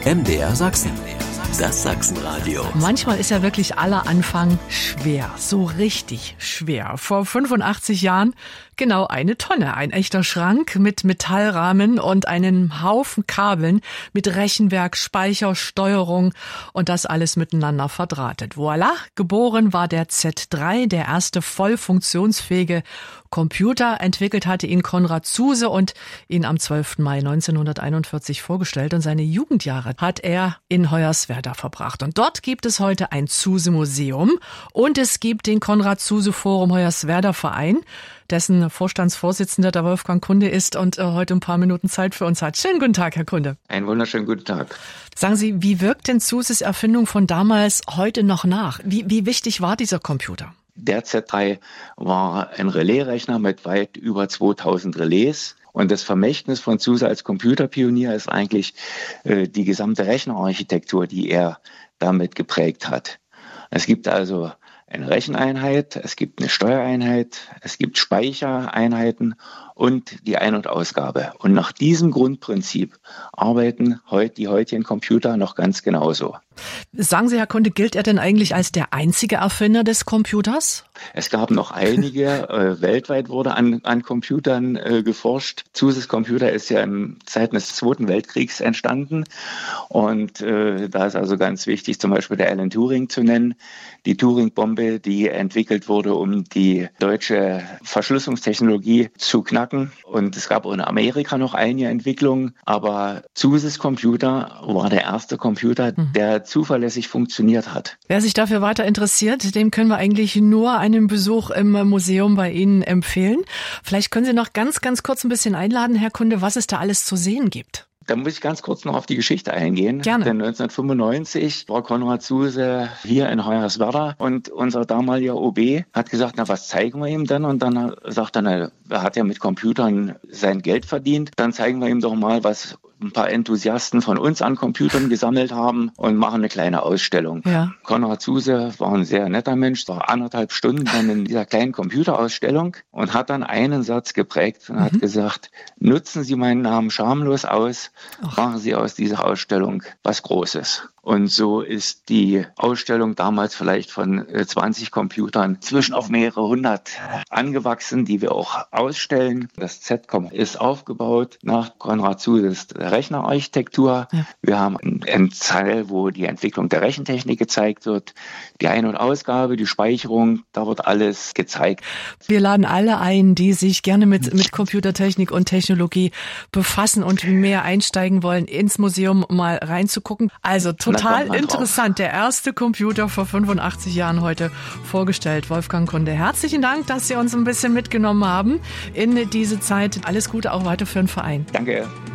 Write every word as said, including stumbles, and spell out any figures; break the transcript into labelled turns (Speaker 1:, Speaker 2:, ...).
Speaker 1: M D R Sachsen. Das Sachsenradio.
Speaker 2: Manchmal ist ja wirklich aller Anfang schwer, so richtig schwer. Vor fünfundachtzig Jahren genau eine Tonne, ein echter Schrank mit Metallrahmen und einem Haufen Kabeln mit Rechenwerk, Speicher, Steuerung und das alles miteinander verdrahtet. Voilà, geboren war der Z drei, der erste voll funktionsfähige Computer. Entwickelt hatte ihn Konrad Zuse und ihn am zwölften Mai neunzehnhunderteinundvierzig vorgestellt. Und seine Jugendjahre hat er in Hoyerswerda verbracht. Und dort gibt es heute ein Zuse-Museum und es gibt den Konrad-Zuse-Forum Hoyerswerda Verein, dessen Vorstandsvorsitzender der Wolfgang Kunde ist und äh, heute ein paar Minuten Zeit für uns hat. Schönen guten Tag, Herr Kunde.
Speaker 3: Einen wunderschönen guten Tag.
Speaker 2: Sagen Sie, wie wirkt denn Zuses Erfindung von damals heute noch nach? Wie, wie wichtig war dieser Computer?
Speaker 3: Der Z drei war ein Relaisrechner mit weit über zweitausend Relais. Und das Vermächtnis von Zuse als Computerpionier ist eigentlich äh, die gesamte Rechnerarchitektur, die er damit geprägt hat. Es gibt also eine Recheneinheit, es gibt eine Steuereinheit, es gibt Speichereinheiten und die Ein- und Ausgabe. Und nach diesem Grundprinzip arbeiten heute die heutigen Computer noch ganz genauso.
Speaker 2: Sagen Sie, Herr Kunde, gilt er denn eigentlich als der einzige Erfinder des Computers?
Speaker 3: Es gab noch einige. äh, weltweit wurde an, an Computern äh, geforscht. Zuses Computer ist ja in Zeiten des Zweiten Weltkriegs entstanden. Und äh, da ist also ganz wichtig, zum Beispiel der Alan Turing zu nennen. Die Turing-Bombe, die entwickelt wurde, um die deutsche Verschlüsselungstechnologie zu knacken. Und es gab auch in Amerika noch einige Entwicklungen. Aber Zuses Computer war der erste Computer, mhm. der zuverlässig funktioniert hat.
Speaker 2: Wer sich dafür weiter interessiert, dem können wir eigentlich nur einen Besuch im Museum bei Ihnen empfehlen. Vielleicht können Sie noch ganz, ganz kurz ein bisschen einladen, Herr Kunde, was es da alles zu sehen gibt.
Speaker 3: Da muss ich ganz kurz noch auf die Geschichte eingehen.
Speaker 2: Gerne.
Speaker 3: Denn neunzehnhundertfünfundneunzig war Konrad Zuse hier in Hoyerswerda und unser damaliger O B hat gesagt, na, was zeigen wir ihm denn? Und dann sagt er, na, er hat ja mit Computern sein Geld verdient. Dann zeigen wir ihm doch mal, was ein paar Enthusiasten von uns an Computern gesammelt haben und machen eine kleine Ausstellung.
Speaker 2: Ja.
Speaker 3: Konrad Zuse war ein sehr netter Mensch, war anderthalb Stunden dann in dieser kleinen Computerausstellung und hat dann einen Satz geprägt und mhm. hat gesagt, nutzen Sie meinen Namen schamlos aus, Ach. machen Sie aus dieser Ausstellung was Großes. Und so ist die Ausstellung damals vielleicht von zwanzig Computern zwischen auf mehrere hundert angewachsen, die wir auch ausstellen. Das Z COM ist aufgebaut nach Konrad Zuses Rechnerarchitektur. Ja. Wir haben einen Teil, wo die Entwicklung der Rechentechnik gezeigt wird, die Ein- und Ausgabe, die Speicherung, da wird alles gezeigt.
Speaker 2: Wir laden alle ein, die sich gerne mit, mit Computertechnik und Technologie befassen und mehr einsteigen wollen, ins Museum mal reinzugucken. Also total interessant. Der erste Computer vor fünfundachtzig Jahren heute vorgestellt. Wolfgang Kunde, herzlichen Dank, dass Sie uns ein bisschen mitgenommen haben in diese Zeit. Alles Gute auch weiter für den Verein.
Speaker 3: Danke.